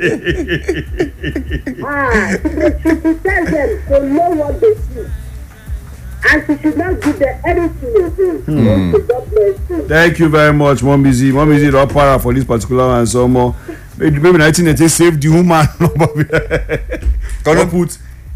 She tell them to know what they do. And she should not give them anything again. Thank you very much, Mom Busy. Mom Busy, don't para for this particular one and so more. Maybe 1980 save the woman. Can put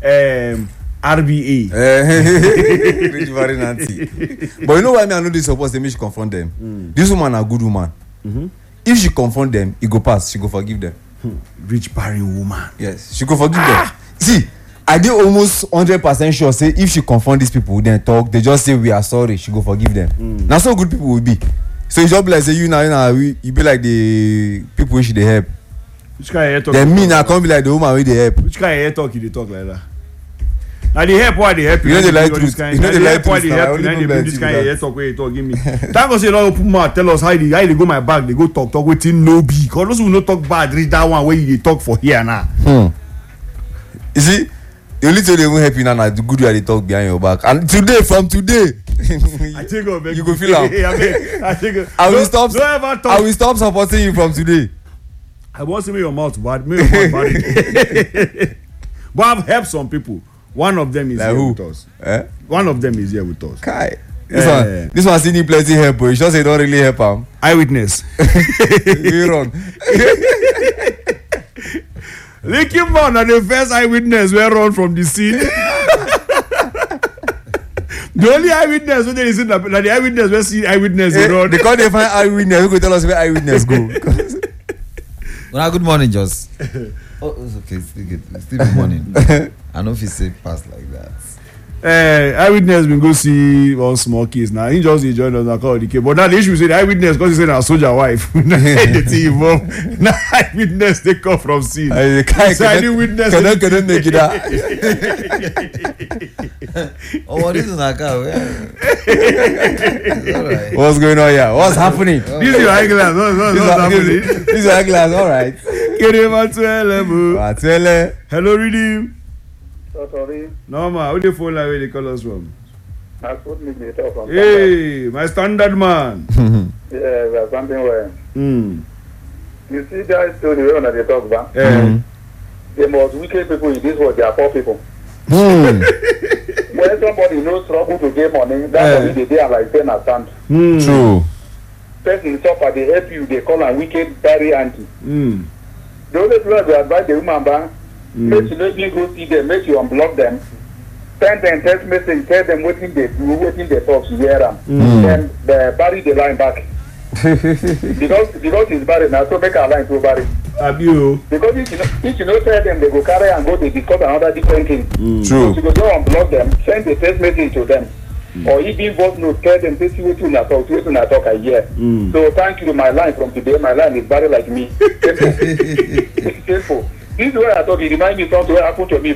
RBA. Very nancy. But you know why I know this supposed to make she confront them. This woman a good woman. If she confront them, it go pass. She go forgive them. Rich barren woman. Yes, she go forgive them. See, I did almost 100% sure. Say if she confront these people, then talk. They just say we are sorry. She go forgive them. Now so good people will be. So you just be like say you you be like the people which they help. Which kind of talk? Then me now can't be like the woman with the help. Which kind of talk you talk like that? Now the help why they help you. You know they like truth. You know they like why they help you. They bring this kind of talk where you talk. Give me. Thank God say a lot of people tell us how they go my back. They go talk waiting no be. Cause those who no talk bad reach that one where you talk for here now. You see, the only thing they won't help you now the good way they talk behind your back. And today, from today, I think you go feel am. I will stop. I will stop supporting you from today. I want to make your mouth bad. Make your mouth bad. But I've helped some people. One of them is like here who? With us. One of them is here with us. Kai. This one still need plenty help, but you just say don't really help him. Eyewitness. You run. Licky Man are the first eyewitness we run from the scene. The only eyewitness when they listen to the eyewitness we see eyewitness run. Because they find eyewitness, who go tell us where eyewitness go. Well, good morning, Joss. Oh, it's okay. Still good morning. I know if you say pass like that. Eyewitness been go see one small case now. He just joined us and call the case. But now the issue is the eyewitness because he said a soldier wife. Now eyewitness they come from scene. Eyewitness couldn't make it out. Oh, what is that guy? Alright. What's going on here? What's happening? This is your eyeglass. What's happening? This is your eyeglass. All right. Hello, Redeem. Sorry. No, ma. Who the phone line where they call us from? I put me later from. Hey, my standard man. Yeah, we are something where. You see, guys, so the way when they talk about. The most wicked people in this world, they are poor people. When somebody knows struggle to get money, that's why they are like 10 stand. True. Person suffer, they help you, they call them wicked, very anti. The only people they advise the woman back. Make you let me go see them, make you unblock them. Send them text message, tell them what they do, what they talk, you hear them. Then they bury the line back. because it's buried now, so make our line to bury. Because if you know tell them, they go carry and go to discuss another different thing. True. So you go unblock them, send the text message to them. Or even voice note, tell them, see what you talk, I hear. So thank you to my line from today. My line is buried like me. Simple. This is where I thought it reminds me something what happened to me,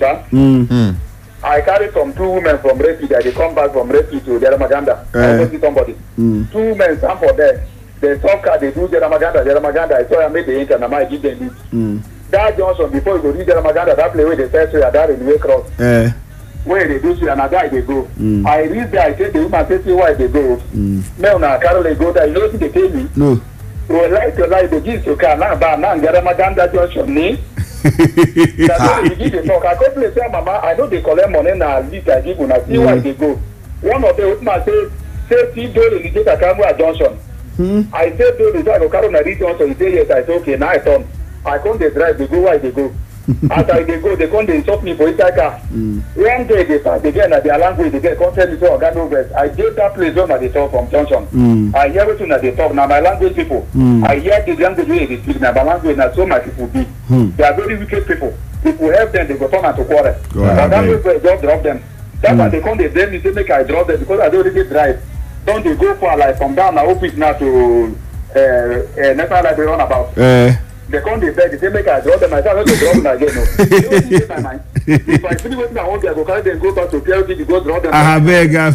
I carried some 2 women from Refi that they come back from Refi to Jeramaganda. I see somebody. 2 women stand for there. They talk car, they do Jeramaganda. I saw I made the ink and I give them this. That Johnson, before you go reach Jeramaganda, that place where they first way, that in the way cross. Where they do and a guy they go. I reach there, I say the woman say why they go. Now Carol they go there, you know what they tell me? No. So like the give to car now Jeramaganda Johnson That's why they give the talk. I go play say mama, I know they collect money now at least I give when I see why they go. One of the women say see do the get a camera Johnson. I say do the I go carry na reach Johnson. He say yes, I say okay, now I turn. I come they drive, they go why they go. After they go, they come they insult me for inside car. One day they start again at their language, they get come tell me so I got no rest. I gave that place when they talk from Johnson. I hear everything that they talk. Now my language people, I hear the language way they speak. Now my language now so my people be. They are very wicked people. If we help them, they go turn and to quarrel. But that way we just drop them. That's why they come they blame me say make I drop them because I don't really drive. Don't they go for like from down my office now to National Library run about. They come they beg, they make I drop them. I say I don't drop them again. No. If I finish what I want, I go carry them go back to PLD to go drop them. I beg. They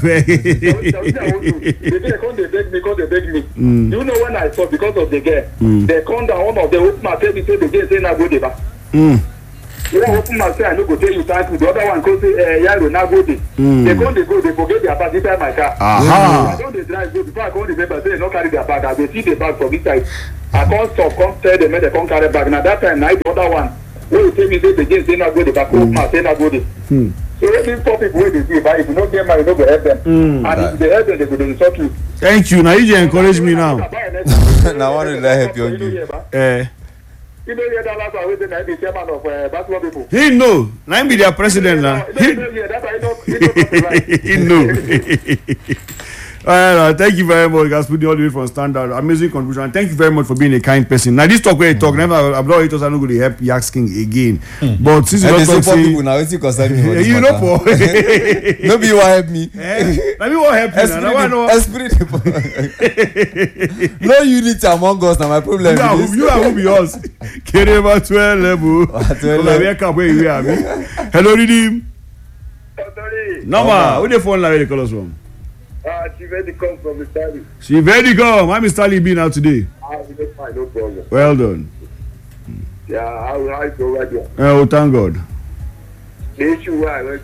come they beg me because they beg me. You know when I saw because of the girl, they come down one of the open my tell me say the girl say na go dey back. One open my say I no go tell you thank you. The other one go say Yaro na go dey. They come they go they forget their bag inside my car. I don't dey drive go before I come remember say they no carry their bag. I dey see the bag from inside. I can't stop, come tell them, they can't carry back. Now that time, now the other one, when you tell me they begin say not good, back man say not good. So let me stop people where they do, but if you don't get money, you don't go help them. And if they help them, they go to insult you. Thank you. Now you just encourage me now. Now what did I help you? You know, that last one, the chairman of basketball people. He know. Now he be their president now. He know. Thank you very much, guys. Putting all the way from standard. Amazing contribution. Thank you very much for being a kind person. Now, this talk where you talk, never, I'm not going to help Yaks King again. But since you don't talk, people now, it's concern me. You know, for nobody will help me. Let me want help you. Now, Esprit. No unity among us. Now, my problem is you are who be us. Kerema 12 level. Hello, Redeem. Normal. Who the phone line call us from? She very come from the study. She very come. How Mr. Lee been out today? No problem. Well done. Yeah, how is over there? Oh, thank God. The issue why is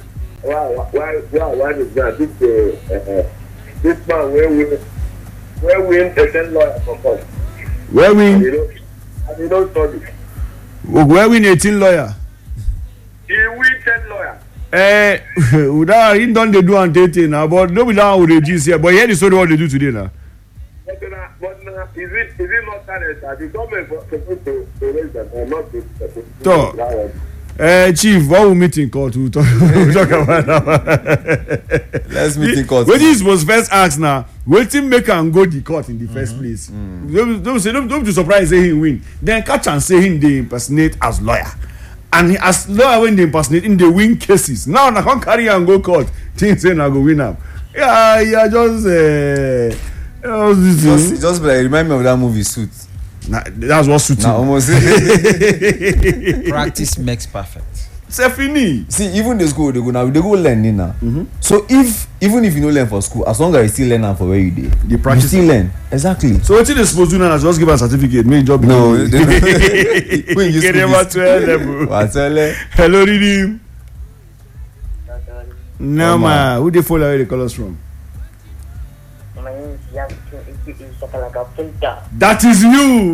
that this man where we a 10 lawyer for us. Where we? And he don't study. Where we 18 lawyer? He win 10 lawyer. That he don't they do and dating now, but nobody down with the G's here. But here the story what they do today now. But is it not that the government supposed to raise them or not to? Chief, what we meet in court? We talk about now. Let's meet in court. When this was first asked now, waiting make and go the court in the first place. Don't be surprised say he win. Then catch and say him they impersonate as lawyer. And as lawyer when they impersonate him they win cases. Now I can't carry and go court. Things say I go win am. Yeah, just like remind me of that movie Suit. Nah, that's what suits Nah, almost. Practice makes perfect. C'est fini. See, even the school they go learn now. So even if you don't learn for school, as long as you still learn now for where you did, The practice. you still learn. Exactly. So what they supposed to do now is just give a certificate, make job. No, Get him at 12 level. Hello, Redeem. No ma, who they follow where they call us from? My name is Yam Shakalaka Filter. That is you.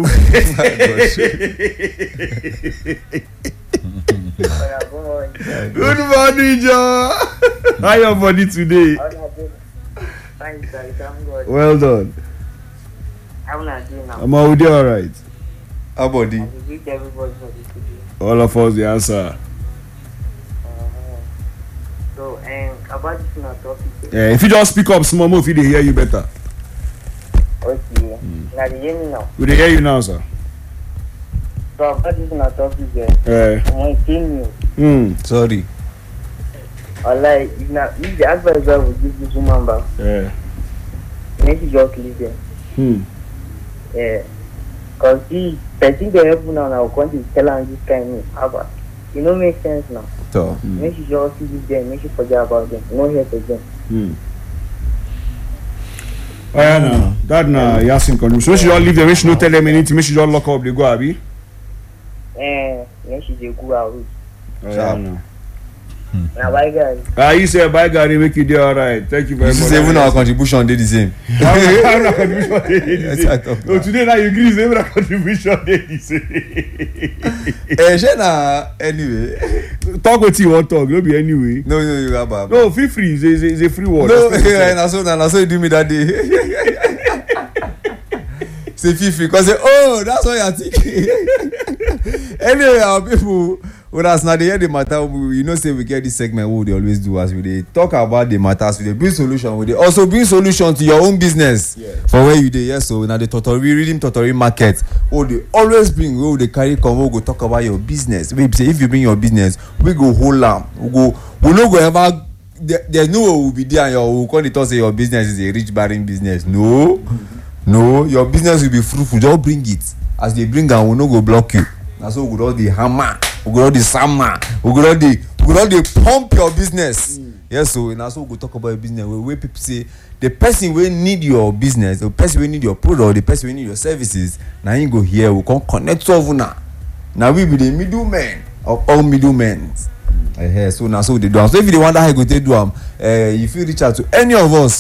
Good morning, Joe. How your body today? Fine, sir. I'm good. Well done. How are you now? I'm already all right. How about I will greet everybody for this video. All of us the answer. So, about this topic. Yeah, if you just speak up small more, if they hear you better. Okay. Now, they hear me now. We they hear you now, sir. So, about this topic, Yeah. I'm going to tell you. Sorry. Like, if the advisor would give this woman back, Yeah. maybe just leave them. Yeah. Because see, I think the help now, I want to tell her this kind of about. It don't make sense now. So. Make sure just leave them, make sure forget about them. No help again. Oh yeah, no. That na Yasin control. So she don't leave them. Make she don't tell them anything. Make she don't lock up. They go abi. Make sure they go out. Oh yeah, no. Now, bye guys. You say bye, Gary. Make you do all right. Thank you very much. This is even our contribution did the same. Our contribution dey the Yes, I talk same. So today now you agree say our contribution dey the same. Anyway. Talk wetin you wan talk. No be anyway. No, you have a. No, feel free. It's a free word. No, na so you do me that day. Say Fifi, cause say, oh, that's what you're thinking. Anyway, our people, when as now they hear the matter, you know, say we get this segment what they always do as we they talk about the matters, we bring solution, we also bring solution to your own business. Yeah. For where you dey, yes, so now the Redeem Totori market, they always bring, they carry come, we go talk about your business. We say if you bring your business, we go hold am, we no go ever. There's no way we'll be there and we'll call it say your business is a rich barren business. No, your business will be fruitful. Just bring it. As they bring am, we no go block you. Na so we go the hammer, we go the hammer, we go the pump your business. Yes, so na so we go talk about your business. Where people say the person wey need your business, the person wey need your product, the person wey need your services, na him go here. We come connect to una. Na we be the middlemen of all middlemen. So now so they do. So if you wonder how you go take do if you reach out to any of us,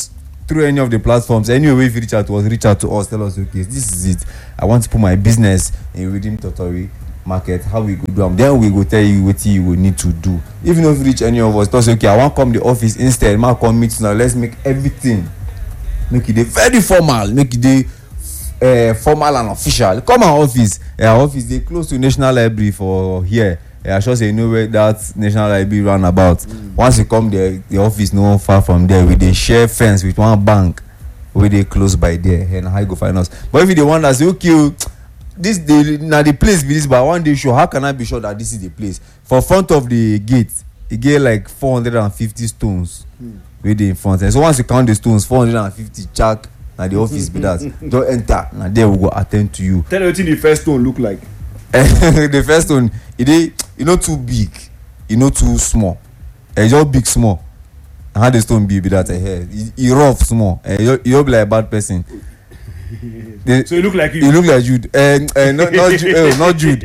through any of the platforms. Anyway, if you reach out to us, tell us, okay, this is it. I want to put my business in Redeem Totori market. How we go do them? Then we go tell you what you will need to do. Even if you reach any of us, tell us, okay, I want to come to the office instead. Ma come meet now. Let's make everything. Make it very formal. Make it formal and official. Come our office. Our office they close to National Library for here. I sure say you know where that National Library run about. Once you come there, the office no far from there. We dey share fence with one bank where they close by there. And how you go find us? But if you dey wonder, say okay, this now the place be this, but one day sure how can I be sure that this is the place? For front of the gate, it get like 450 stones. Where they in front. And so once you count the stones, 450 jack. Now the office be that. Don't enter. Now there we go attend to you. Tell me what the first stone look like. The first one, it not too big, it not too small. It's just big small. And how the stone be that here? It rough small. You don't be like a bad person. So you look like you. You look like Jude. Not Jude. Not Jude.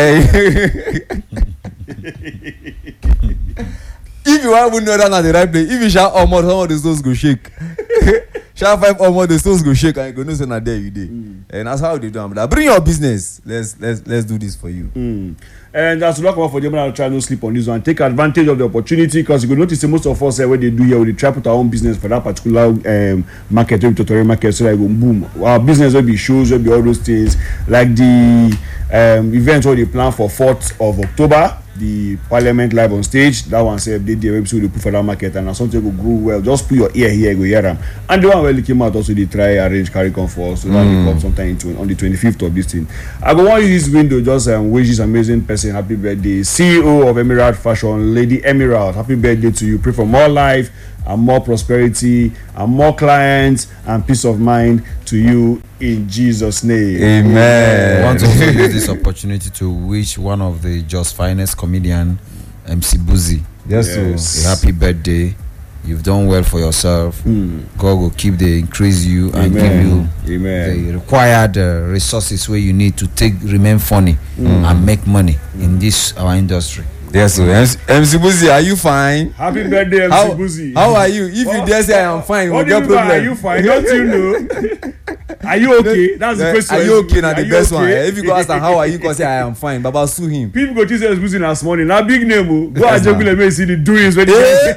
If you want to know that at the right place, if you shout some of the stones go shake. Shout 5 the stones go shake and you go know say na there you dey. And that's how they do am. Bring your business. Let's do this for you. And as you look out for them, I'll try no sleep on this one. Take advantage of the opportunity because you will notice that most of us what they do here, we try put our own business for that particular market, tutorial market, so like boom. Our business will be shows, will be all those things like the event what they plan for 4th of October. The Parliament live on stage. That one said they website they put for that market and something will grow well. Just put your ear here, go hear them. And the one where they came out also they try arrange carry come for us. So that will come sometime on the 25th of this thing. I go want use this window just wish this amazing person happy birthday. CEO of Emerald Fashion, Lady Emerald. Happy birthday to you. Pray for more life and more prosperity and more clients and peace of mind to you in Jesus' name. Amen. I want to also use this opportunity to wish one of the just finest comedian, MC Boozy, Yes. a happy birthday. You've done well for yourself. God will keep the increase you and give you the required resources where you need to remain funny and make money in this our industry. Yes, so MC Boozy, are you fine? Happy birthday, MC Boozy. How are you? If you dare say I am fine, we'll get problem. Are you fine? Don't you know? Are you okay? That's the question. Are you okay? Now the best one. If you go ask her how are you, go say I am fine. Baba sue him. People go to say MC Boozy last morning. Now big name. Go and just let me see the doings when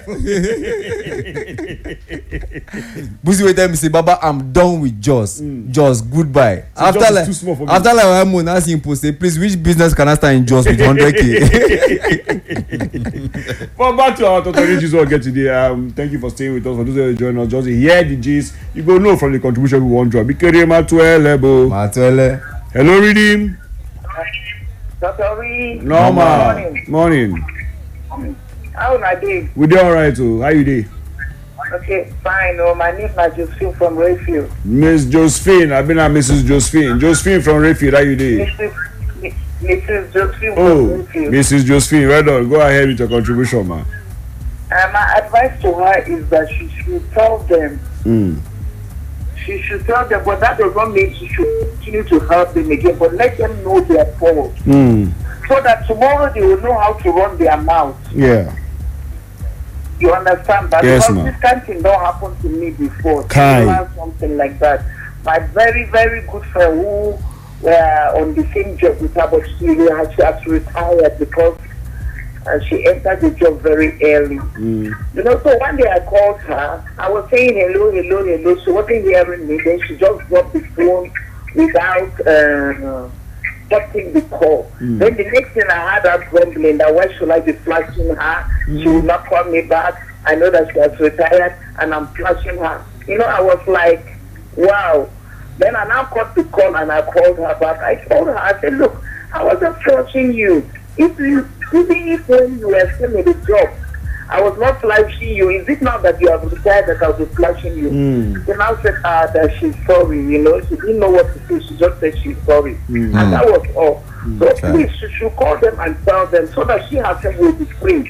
Boozy will tell me say Baba I'm done with Joss. Joss goodbye. So after Joss is like too small for me. after like one month, ask him post say please which business can I start in Joss with 100k? But back to our total gist we'll get today. Thank you for staying with us. For those who join us, just hear the gist. You go know from the contribution we want to drop. Matwele. Hello, Redeem. Totori. Normal. Morning. How are you? We doing alright, so how you doing? Okay, fine. Oh, my name is Josephine from Rayfield. Miss Josephine, I've been at Mrs. Josephine. Josephine from Rayfield, how you doing? Mrs. Josephine Oh, from Rayfield. Mrs. Josephine, well done. Go ahead with your contribution, man. My advice to her is that she should tell them. She should tell them, but that does not mean she should continue to help them again, but let them know their fault. So that tomorrow they will know how to run their mouth. Yeah. You understand that? Yes, because ma'am. this kind of thing don't happen to me before. Kind. Something like that. My very, very good friend who were on the same job with her, but she has retired because she entered the job very early. You know, so one day I called her. I was saying hello. She wasn't hearing me. Then she just dropped the phone without getting the call. Then the next thing I had her grumbling that why should I be flashing her? She will not call me back. I know that she has retired and I'm flashing her. You know, I was like, wow. Then I now got the call and I called her back. I told her, I said, look, I wasn't flashing you. Even if when you were still in the job, I was not flashing you. Is it now that you have retired that I'll be flashing you? She now said that she's sorry, you know. She didn't know what to say. She just said she's sorry. And that was all. So please, she should call them and tell them so that she herself will be free.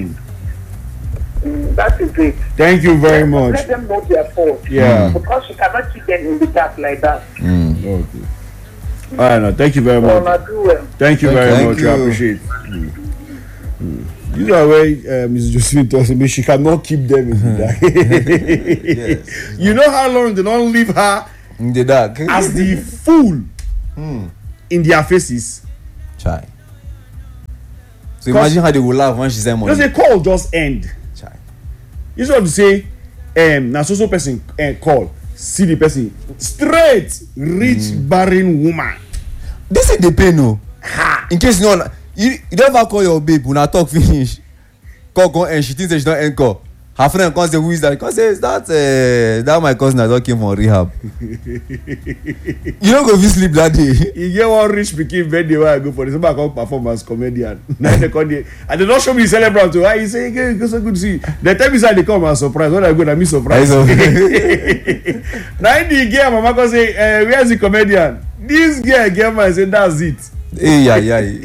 That is it. Thank you very much. Let them know their fault. Yeah. Because she cannot keep them in the dark like that. Okay. All right, no, thank you very So much. now do well. Thank you very Thank much. you. I appreciate it. These are where Mrs. Josephine tells me she cannot keep them in the dark. Yes. You know how long they don't leave her In the dark. as the fool in their faces. Chai. So imagine how they will laugh when she said money. Just a call just end. Chai. You just have to say, na so person call, see the person straight, rich barren woman. This is the pain, no. In case you know, you never call your babe when I talk finish. Call and she thinks she don't end call. Her friend comes say, who is that? Because say that my cousin that came from rehab. You don't go fit sleep that day. You get one rich pikin birthday where I go for this. Somebody come perform as comedian. Now they come there and they don't show me celebrate too. Why you say it's so good to see you. They tell me say they come as surprise. When I go, I miss surprise. Now the girl mama come say, where's the comedian? This girl man say that's it. Hey, yeah.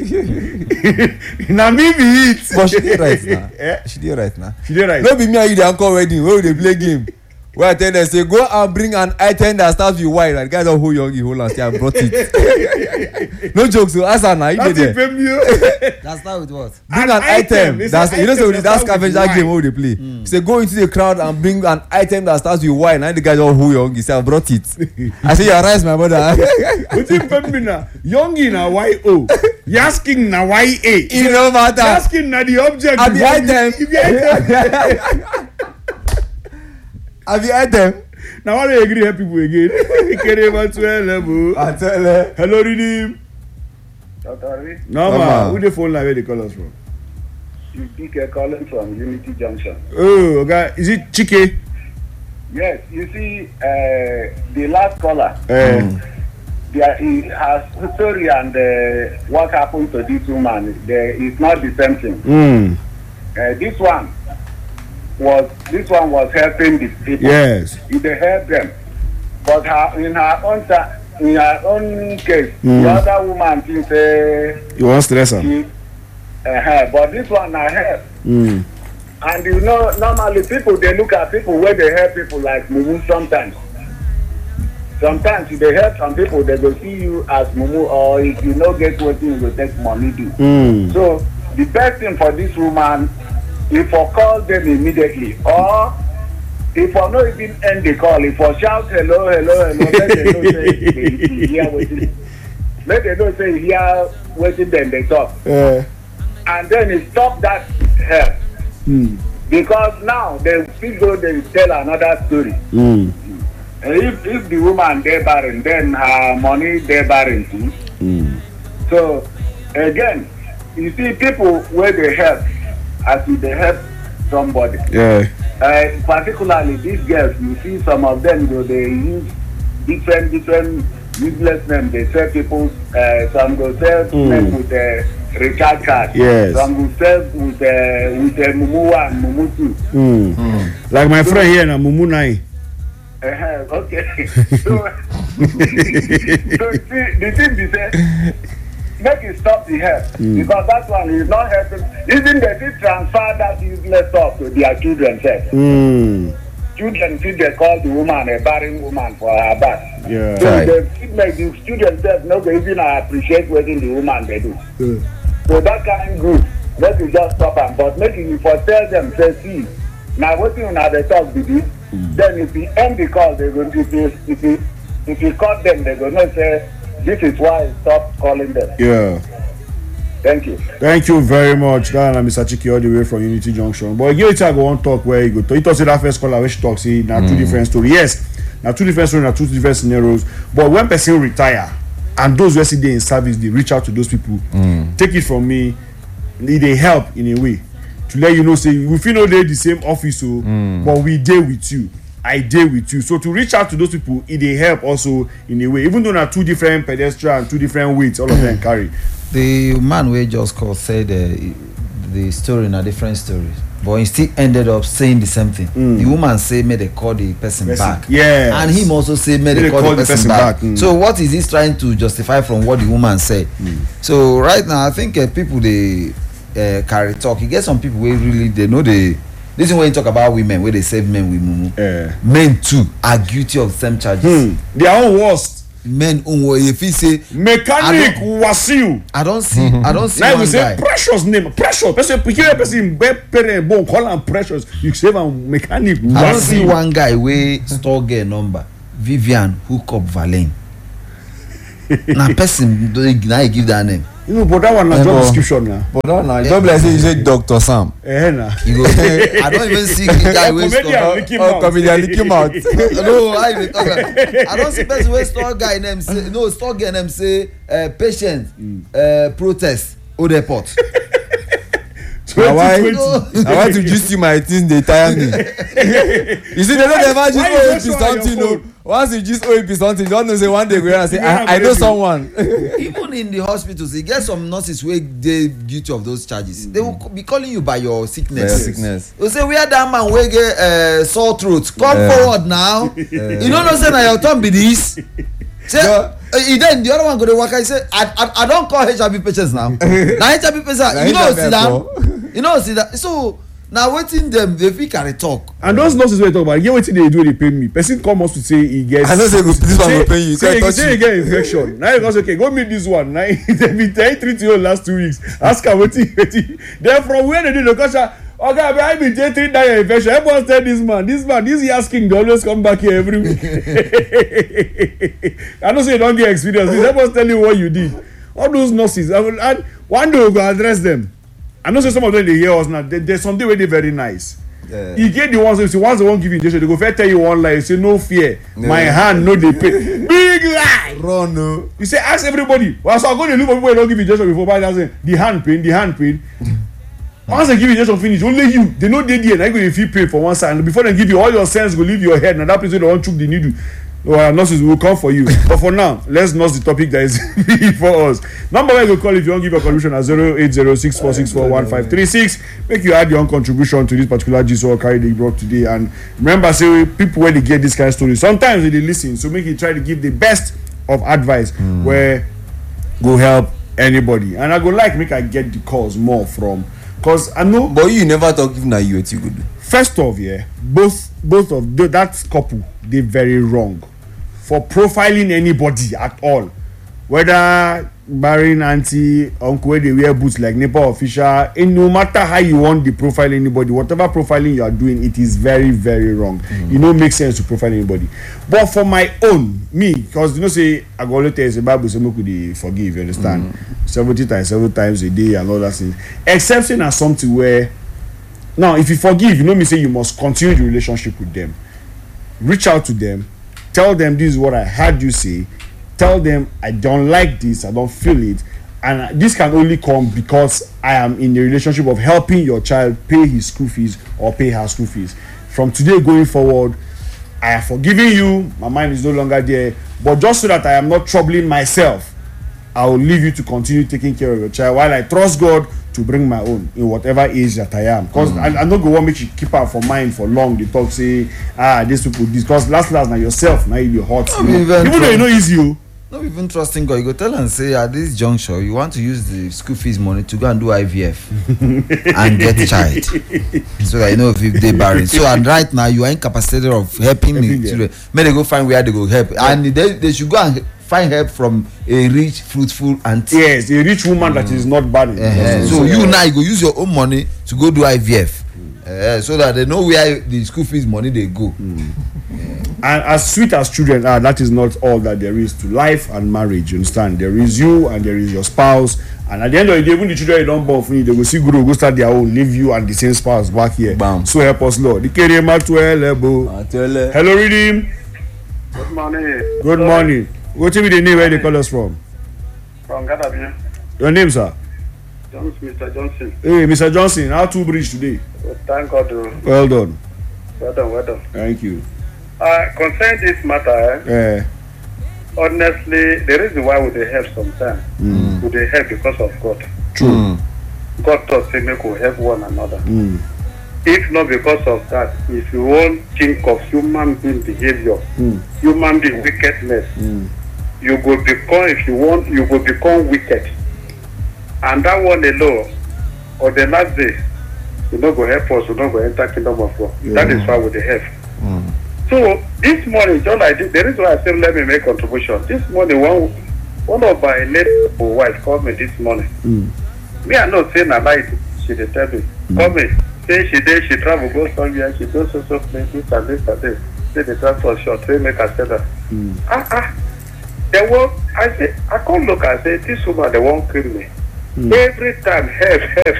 Na me be it. But she did right now. She did right now. She did right. No be me and you dey uncle wedding where we dey play game. Where I tell them say go and bring an item that starts with Y. And the guy don hold young, hold on, say I brought it. No jokes, so ask her now. You dey there. That start with what? Bring an item. It's That's an you know item so that that's starts with scavenger Y. game wey we dey play. Say go into the crowd and bring an item that starts with Y. Now the guy don hold young, he say I brought it. I say you rise my brother. Wetin pep me na youngie na YO, yasking na YA. It no matter. Yasking na the object. Abi before item. the item. Abi item. Na why they agree help people again. Kere ma 12 level. I tell her. Hello Redeem. Dr. Normal. Who the phone line where they call us from? You speak calling from Unity Junction. Oh, okay. Is it Chike? Yes, you see, the last caller, her story and what happened to this woman, it's not the same thing. This one was helping the people. Yes. They helped them, but in her own case, the other woman thinks You want stress her? but this one I help. And you know, normally people they look at people where they help people like Mumu sometimes. Sometimes if they help some people, they go see you as Mumu, or if you no get what you will take money do. So the best thing for this woman, if I call them immediately, or if I not even end the call, if I shout hello, let they know say hear waiting. Let they know say hear waiting, then they talk. And then it stop that help. Because now they still go they tell another story. If the woman they barren, then her money they barren too. So again, you see people where they help as if they help somebody. Particularly these girls, you see some of them though they use different useless names. They sell people. Some go sell them with recharge card. Yes. Some go sell with Mumu 1, Mumu 2. Like my friend here na Mumu 9. Okay. So see, the thing is that make it stop the help because that one is not helping. Even they still transfer that useless stuff to their children. Children feel they call the woman a barren woman for her back. Yeah. So they make the students that no they even appreciate what the woman they do. So that kind of group, let you just stop them. But make you for tell them, say, see, now what you know they talk with you, then if you end the call, they go if you call them, they're gonna say, this is why I stop calling them. Yeah. Thank you. Thank you very much. That and Mr. Chiki all the way from Unity Junction. But again, I go on talk where you go. You talk say that first caller where she talks, see now two different stories. Yes, now two different stories, now two different scenarios. But when person retire and those who sit in service, they reach out to those people. Take it from me, they help in a way to let you know. Say we feel no they the same office, so but we deal with you. I deal with you. So to reach out to those people, they help also in a way. Even though na two different pedestrians and two different weights, all of them carry. The man we just called said the story in a different story, but he still ended up saying the same thing. The woman say may they call the person back, yeah, and him also say may they call the person back. So what is he trying to justify from what the woman said? So right now I think people they carry talk. You get some people where really they know they. This is when you talk about women where they save men with mumu. Men too are guilty of the same charges. Their own worst. men if he say mechanic Wasiu. I don't see Now one we say guy. Precious name. Precious. Person parent born call am Precious. You say am mechanic I don't see Wasiu. one guy wey store girl number Vivian hook up Valene. Na person na he give that name. You know, but that one na job description na. But that na job like say you say Dr. Sam. Na. You go I don't even see the guy wey Comedian store. Mickey Oh, Mouse. comedian Mickey Mouse. No, I dey talk am. I don see person wey store guy name say no store girl name say patient protest Old Airport. Na why 2020. na why to just see my things dey tire me. You see they no dey ever Why you just just OAP show on your something o. phone? Once you just OAP something you don know say one day go here and say Yeah, I know maybe. someone. Even in the hospitals, you get some nurses wey dey guilty of those charges. They will be calling you by your sickness. Sickness. They say where that man wey get sore throat come forward now. You no know say na your turn be this. Say then the other one go dey waka he say I don call HIV patients now. Na HIV patients you know see that. You know see that. So na wetin dem dey fit carry talk. And those nurses wey talk about get wetin they do dey pay me. Person come hospital say he get. I know say this one go pay you. Say Touch he you. get infection. Now he go say okay go meet this one. Now he treat you last 2 weeks. Ask am wetin. Then from where they do the question. Okay, I be treat that infection. Everyone tell this year's king dey always come back here every week. I know say you don't get experience. Everyone tell you what you did. All those nurses, and one day we go address them. I know say some of them dey hear us now. There's something wey dey very nice. You get the ones wey say once they wan give you injection, they go first tell you one lie. You say no fear, my hand no dey pain. Big lie. Run o. You say ask everybody. Well, so I go dey look for people wey don give injection before, but I say the hand pain. Once they give you injection finish, only you they no dey there. Now you go dey feel pain for one side, and before they give you all your sense go leave your head. Now that place wey they wan chook the needle. Well, nurses will come for you. But for now, let's nurse the topic that is before us. Number one you call if you want to give a contribution at 08064641536. Make you add your own contribution to this particular gist or carry they brought today. And remember, say people when they get this kind of story, sometimes they listen. So make you try to give the best of advice where go help anybody. And I go like make I get the calls more from because I know. But you never talk if na you wetin you go do. First off, yeah, both of that couple they very wrong for profiling anybody at all, whether barring auntie uncle wey dey wear boots like NEPA official, and no matter how you want to profile anybody, whatever profiling you are doing, it is very very wrong. It no make sense to profile anybody. But for my own me, because you know say I go always tell you say Bible say make we dey forgive, you understand, 70 times 7 times a day and all that thing, except say na something where now if you forgive, you know me say you must continue the relationship with them. Reach out to them, tell them this is what I heard you say, tell them I don't like this, I don't feel it, and this can only come because I am in a relationship of helping your child pay his school fees or pay her school fees. From today going forward, I have forgiven you, my mind is no longer there, but just so that I am not troubling myself, I will leave you to continue taking care of your child while I trust God to bring my own in whatever age that I am. Because I don't go want make you keep her for mind for long. They talk say these people this because last now yourself now you hot. Even though you know easy you. No even trusting God. You go tell and say at this juncture you want to use the school fees money to go and do IVF and get child. So that you know if they barren. So and right now you are incapacitated of helping the children. May they go find where they go help. And they should go and find help from a rich, fruitful auntie. Yes, a rich woman that is not barren. So you now you go use your own money to go do IVF. So that they know where the school fees money they go. And as sweet as children are, that is not all that there is to life and marriage. You understand? There is you and there is your spouse. And at the end of the day, even the children you don't born for you, they will see grow, go start their own, leave you and the same spouse back here. Bam. So help us, Lord. Hello, Redeem. Good morning. Good morning. What will be the name where they call us from? From Gadabia. Your name, sir? Mr. Johnson. Hey, Mr. Johnson, how to bridge today? Thank God. Well done. Well done. Thank you. Concerning this matter, honestly, the reason why we dey help sometimes, we dey help because of God. True. God taught say make we help one another. If not because of that, if you won't think of human being behavior, human being wickedness, you go become, if you want, you go become wicked. And that one alone, on the last day, you not go help us, you not go enter kingdom of God. That is why we dey help. So this morning, John, the reason why I said let me make contribution. This morning, one of my neighbor wife called me this morning. Me, I know say na lie. She dey tell me, call me. Say she travel go somewhere. She go so place this and this and this. Say the transport short. Say make her say that. They won't. I say I can't look. I say this woman they won't kill me. Every time help.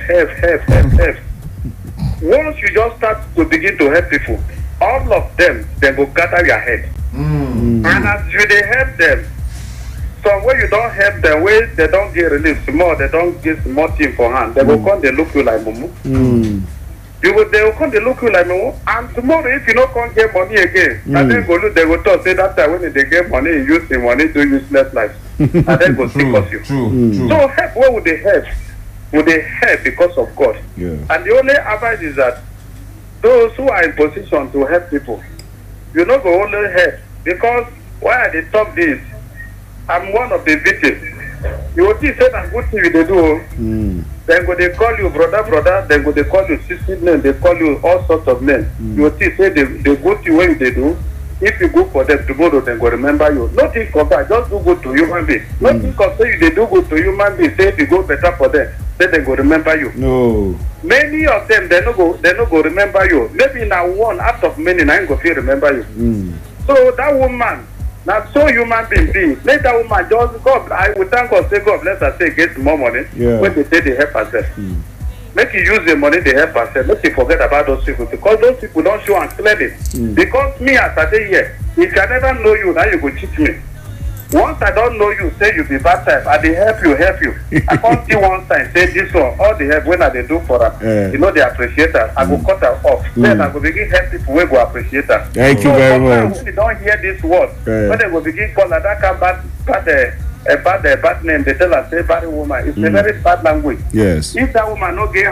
Once you just start to begin to help people, all of them they go gather your head. And as you they help them, some way you don't help them, way they don't get relief small, they don't get more thing for hand. They will come, they look you like mumu. They will come, they look you like mumu. And tomorrow, if you don't come get money again, and then go look, they will talk, say that time when they get money, you use the money to useless life. And then go sick of you. True. So help, where would they help? Would they help because of God? Yeah. And the only advice is that those who are in position to help people, you not go only help. Because why they talk this? I'm one of the victims. You will see say that good thing they do. Then go they call you brother. Then go they call you sister name. They call you all sorts of names. You will see say the good thing when they do. If you go for them tomorrow, then go remember you. Nothing compared. Just do good to human being. Nothing compared. They do good to human being. Say if you go better for them, then they go remember you. No. Many of them they no go remember you. Maybe now one out of many now go feel remember you. So that woman. Now, so human being be. Let that woman just God. I will thank God. Say God, let her say get more money. Yeah. When they say they help herself, make you use the money they help herself. Make you forget about those people because those people don't show and clearly. Because me as I say here, if I never know you, now you go cheat me. Once I don't know you, say you be bad type. I dey help you. I can't see one time say this one. All the help when I dey do for her, you know they appreciate her. I go cut her off. Then I go begin help people wey go appreciate her. Thank you very much. When they don't hear this word, when they go begin call her that kind bad name, they tell her say bad woman. It's a very bad language. Yes. If that woman no get